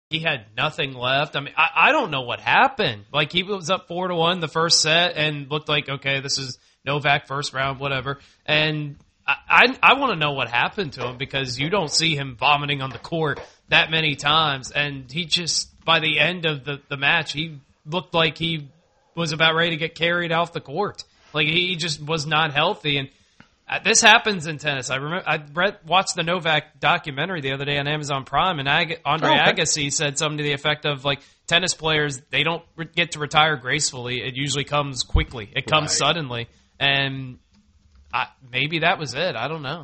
he had nothing left. I mean, I don't know what happened. Like, he was up 4-1 the first set and looked like, okay, this is Novak first round, whatever. And I want to know what happened to him, because you don't see him vomiting on the court that many times. And he just, by the end of the match, he looked like he was about ready to get carried off the court. Like, he just was not healthy. And this happens in tennis. I watched the Novak documentary the other day on Amazon Prime, and Andre Agassi said something to the effect of, like, tennis players, they don't get to retire gracefully. It usually comes quickly. It comes suddenly. And maybe that was it. I don't know.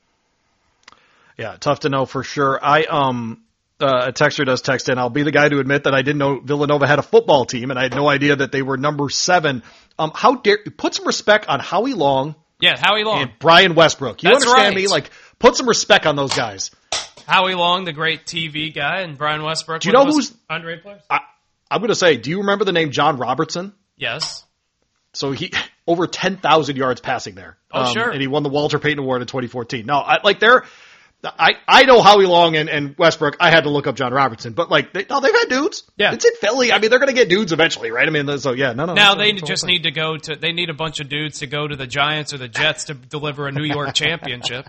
Yeah, tough to know for sure. A texter does text in, I'll be the guy to admit that I didn't know Villanova had a football team, and I had no idea that they were number 7. How dare put some respect on Howie Long. Yeah, Howie Long. And Brian Westbrook. You That's understand right. me? Like, put some respect on those guys. Howie Long, the great TV guy, and Brian Westbrook. Do you know who's underrated players? I'm going to say, do you remember the name John Robertson? Yes. So he over 10,000 yards passing there. Oh, sure. And he won the Walter Payton Award in 2014. No, I know Howie Long and Westbrook. I had to look up John Robertson, but like, they've had dudes. Yeah. It's in Philly. I mean, they're going to get dudes eventually, right? I mean, so yeah, no. Now they just need to they need a bunch of dudes to go to the Giants or the Jets to deliver a New York championship.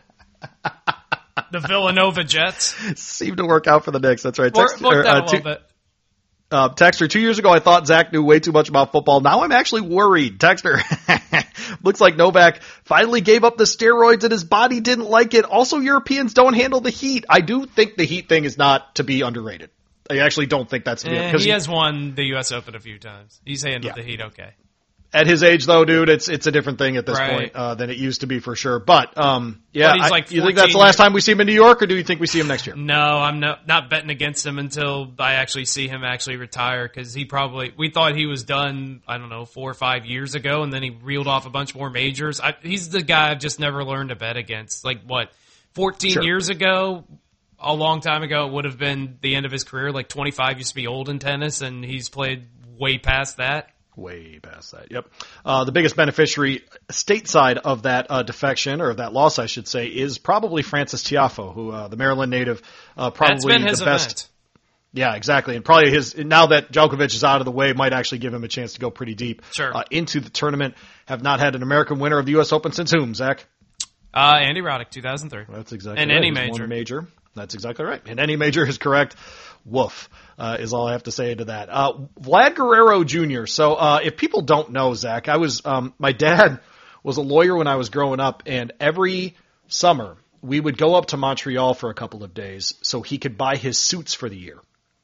The Villanova Jets. Seemed to work out for the Knicks. That's right. Worked out a little bit. Texter, 2 years ago, I thought Zach knew way too much about football. Now I'm actually worried. Texter, looks like Novak finally gave up the steroids and his body didn't like it. Also, Europeans don't handle the heat. I do think the heat thing is not to be underrated. I actually don't think that's to be he has won the U.S. Open a few times. He's handled the heat okay. At his age, though, dude, it's a different thing at this point than it used to be for sure. But yeah, you think that's the last time we see him in New York, or do you think we see him next year? No, I'm not betting against him until I actually see him actually retire, because we thought he was done, I don't know, 4 or 5 years ago, and then he reeled off a bunch more majors. He's the guy I've just never learned to bet against. Like, 14 years ago, a long time ago, it would have been the end of his career. Like, 25 used to be old in tennis, and he's played way past that. Way past that, yep. The biggest beneficiary stateside of that defection, or of that loss, I should say, is probably Francis Tiafoe, who the Maryland native, probably That's been his the best. Event. Yeah, exactly, and probably now that Djokovic is out of the way, might actually give him a chance to go pretty deep into the tournament. Have not had an American winner of the U.S. Open since whom, Zach? Andy Roddick, 2003. That's exactly right. Any major. One major. That's exactly right. And any major is correct. Woof, is all I have to say to that. Vlad Guerrero Jr. So, if people don't know, Zach, my dad was a lawyer when I was growing up, and every summer we would go up to Montreal for a couple of days so he could buy his suits for the year.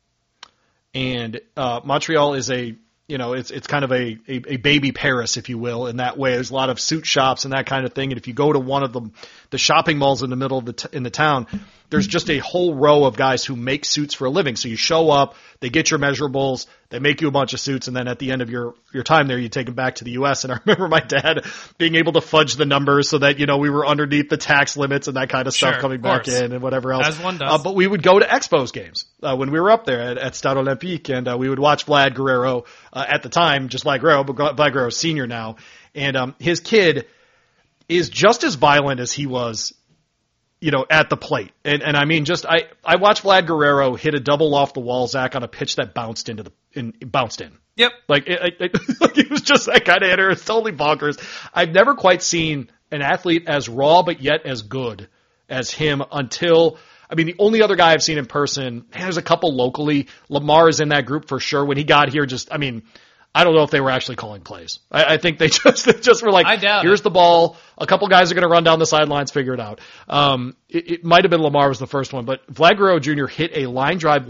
And, Montreal is it's kind of a baby Paris, if you will, in that way. There's a lot of suit shops and that kind of thing. And if you go to one of the shopping malls in the middle of in the town, there's just a whole row of guys who make suits for a living. So you show up, they get your measurables, they make you a bunch of suits, and then at the end of your time there, you take them back to the U.S. And I remember my dad being able to fudge the numbers so that, we were underneath the tax limits and that kind of stuff coming back in and whatever else. As one does. But we would go to Expos games when we were up there at Stade Olympique, and we would watch Vlad Guerrero at the time, just Vlad Guerrero, but Vlad Guerrero's senior now. And his kid is just as violent as he was at the plate. And I mean, I watched Vlad Guerrero hit a double off the wall, Zach, on a pitch that bounced in. Yep. Like, it was just that kind of hitter. It's totally bonkers. I've never quite seen an athlete as raw, but yet as good as him the only other guy I've seen in person, there's a couple locally. Lamar is in that group for sure. When he got here, I don't know if they were actually calling plays. I think they just were like, I doubt here's the ball. A couple guys are going to run down the sidelines, figure it out. It might have been Lamar was the first one, but Vlad Guerrero Jr. hit a line drive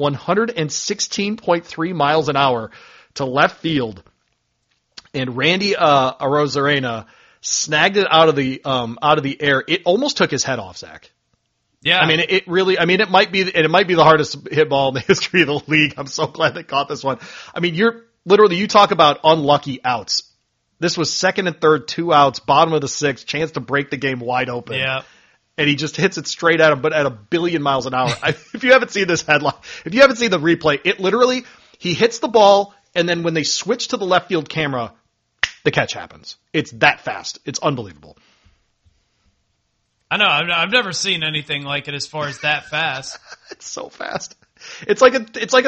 116.3 miles an hour to left field, and Randy Arozarena snagged it out of the air. It almost took his head off, Zach. Yeah. It might be the hardest hit ball in the history of the league. I'm so glad they caught this one. I mean, you talk about unlucky outs. This was second and third, 2 outs, bottom of the 6th, chance to break the game wide open. Yeah. And he just hits it straight at him, but at a billion miles an hour. If you haven't seen this headline, if you haven't seen the replay, he hits the ball, and then when they switch to the left field camera, the catch happens. It's that fast. It's unbelievable. I know. I've never seen anything like it as far as that fast. It's so fast. It's like a